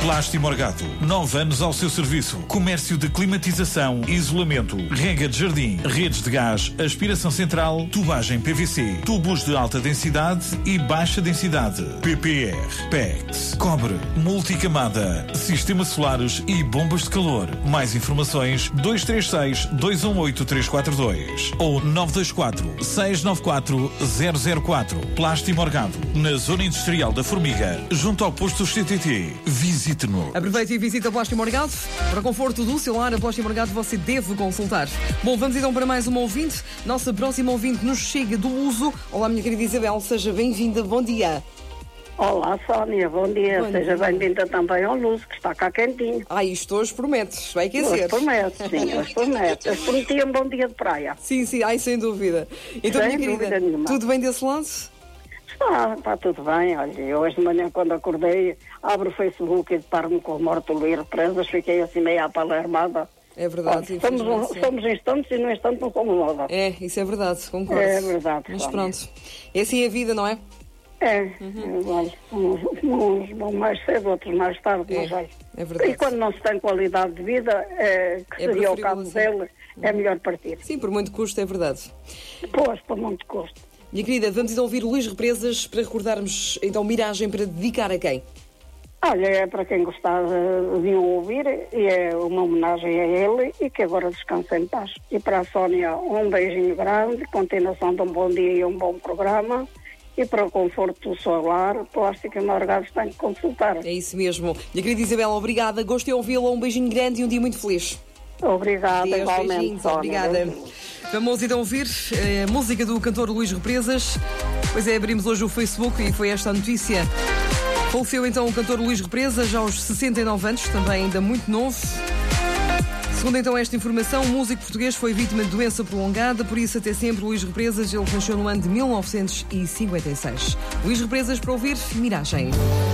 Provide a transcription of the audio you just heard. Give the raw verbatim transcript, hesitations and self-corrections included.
Plástico Morgado, nove anos ao seu serviço. Comércio de climatização, isolamento, rega de jardim, redes de gás, aspiração central, tubagem P V C, tubos de alta densidade e baixa densidade, P P R, P E X, cobre, multicamada, sistemas solares e bombas de calor. Mais informações dois três seis, dois um oito, três quatro dois ou nove dois quatro, seis nove quatro, zero zero quatro. Plástico Morgado, na Zona Industrial da Formiga, junto ao posto C T T. Visite-nos. Aproveite e visite a Plástico Morgado. Para conforto do seu lar, a Plástico Morgado você deve consultar. Bom, vamos então para mais uma ouvinte. Nossa próxima ouvinte nos chega do Luso. Olá, minha querida Isabel, seja bem-vinda. Bom dia. Olá, Sónia, bom dia. Bom Seja dia. bem-vinda também ao Luso, que está cá quentinho. Ah, isto hoje promete. Vai aquecer. Hoje promete, sim, hoje promete. Hoje prometia um bom dia de praia. Sim, sim, ai, sem dúvida. Então, Sem minha dúvida querida, nenhuma. tudo bem desse lado? Está, está tudo bem. Olha, eu hoje de manhã, quando acordei, abro o Facebook e deparo-me com a morte do Luís Represas. Fiquei assim meio apalermada. É verdade. Olha, somos, infelizmente, sim. somos instantes e no instante não somos nada. É, isso é verdade, concordo. É verdade, Mas Sónia. pronto, é assim a vida, não é? É, olha, uns, uns vão mais cedo, outros mais tarde, É, mas olha. é verdade. E quando não se tem qualidade de vida, é, que É seria o preferível caso assim. dele, é melhor partir. Sim, por muito custo, é verdade. Pois, por muito custo. Minha querida, vamos então ouvir Luís Represas para recordarmos então Miragem para dedicar a quem? Olha, é para quem gostar de, de o ouvir, e é uma homenagem a ele e que agora descanse em paz. E para a Sónia, um beijinho grande, continuação de um bom dia e um bom programa. E para o conforto do seu lar, Plástico Morgado tem que consultar. É isso mesmo. Minha querida Isabela, obrigada. Gostei de ouvi-la. Um beijinho grande e um dia muito feliz. Obrigada, Deus, igualmente, beijinhos, Sónia. obrigada. Vamos então ouvir a música do cantor Luís Represas. Pois é, abrimos hoje o Facebook e foi esta a notícia. Faleceu então o cantor Luís Represas aos sessenta e nove anos, também ainda muito novo. Segundo então esta informação, o músico português foi vítima de doença prolongada, por isso até sempre Luís Represas, ele nasceu no ano de mil novecentos e cinquenta e seis. Luís Represas para ouvir Miragem.